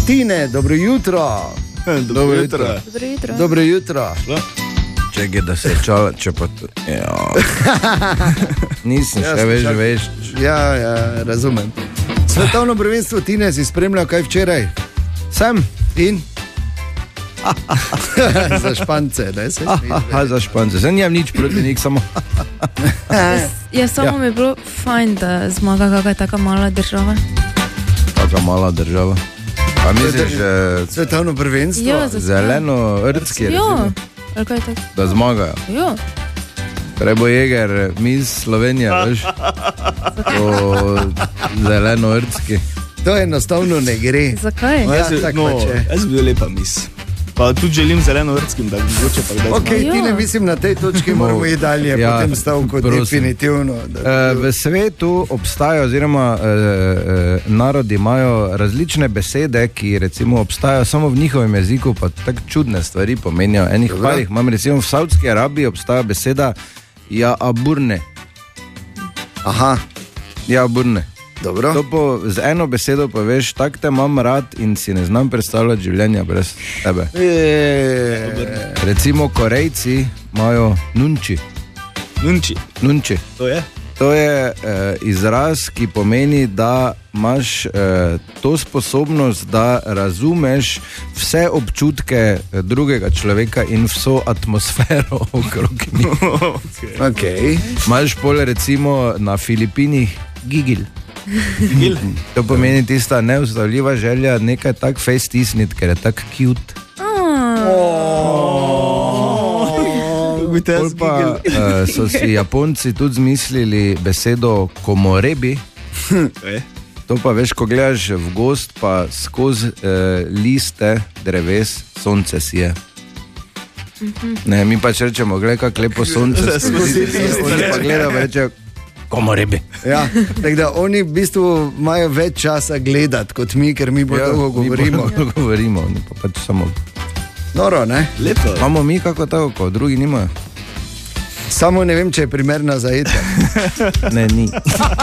Tine, dobro jutro. Dobro jutro. Dobro jutro. Čekaj, da se čala, če pa to... Nisem še veš. Ja, razumem. Svetovno prvenstvo Tine si spremljal kaj včeraj? Sem. In? Za Špance, ne? Za Špance. Zdaj nijem nič proti njih, samo... Samo mi je bilo fajn, da zmaga kakaj taka mala država. Taka mala država. A misliš, že... Svetovno prvenstvo? Ja, Zeleno-rdski, recimo. Ali kaj tako? Da zmagajo. Ja. Prej bo Jeger, Miss Slovenija, veš? Zeleno-rdski. To enostavno ne gre. Zakaj? Jaz bi bil lepa Miss. Pa tudi želim zeleno-vrdskim, da bi mogoče pa kdaj Ok, Tine, mislim, na tej točki moramo iti dalje, potem stavko definitivno. V svetu obstajajo, oziroma narodi imajo različne besede, ki recimo obstajajo samo v njihovem jeziku, pa tako čudne stvari pomenijo. Enih parih imam, recimo v Saudski Arabiji obstaja beseda ja'aburne. Aha. Ja'aburne. Dobro. To z eno besedo pa veš, tak te imam rad in si ne znam predstavljati življenja brez tebe. Recimo Korejci imajo nunči. Nunči. To je izraz, ki pomeni, da imaš to sposobnost, da razumeš vse občutke drugega človeka in vso atmosfero okrog njih. Okay. Imaš pol recimo na Filipinih gigil. To pomeni tista neustavljiva želja nekaj tak face stisniti, ker je tak cute. Pa so si Japonci tudi zmislili besedo komorebi. To pa veš, ko gledaš v gozd, pa skozi liste dreves sonce sije. Ne, mi pač rečemo, gledaj, kak lepo sonce skozi liste. Oni pa gledajo, rečejo komorebi. Ja, tako da oni v bistvu imajo več časa gledati kot mi, ker mi dolgo govorimo. Mi govorimo, oni pa pač samo... Noro, ne? Lepo. Imamo mi kako tako, ko drugi nimajo. Samo ne vem, če je primerna za ete. Ne, ni.